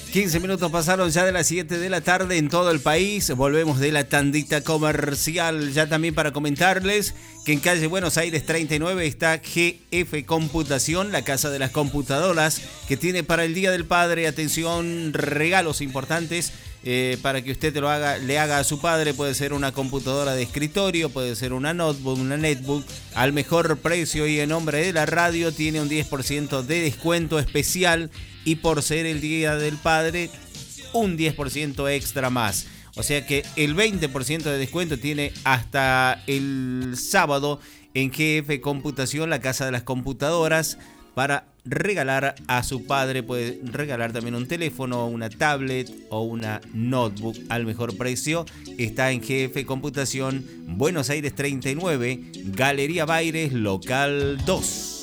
15 minutos pasaron ya de las 7 de la tarde en todo el país. Volvemos de la tandita comercial. Ya también para comentarles que en calle Buenos Aires 39 está GF Computación, la casa de las computadoras, que tiene para el Día del Padre, atención, regalos importantes. Para que usted le haga a su padre. Puede ser una computadora de escritorio, puede ser una notebook, una netbook al mejor precio, y en nombre de la radio tiene un 10% de descuento especial, y por ser el Día del Padre un 10% extra más. O sea que el 20% de descuento tiene hasta el sábado en GF Computación, la casa de las computadoras, para regalar a su padre. Puede regalar también un teléfono, una tablet o una notebook al mejor precio. Está en GF Computación, Buenos Aires 39, Galería Baires, local 2.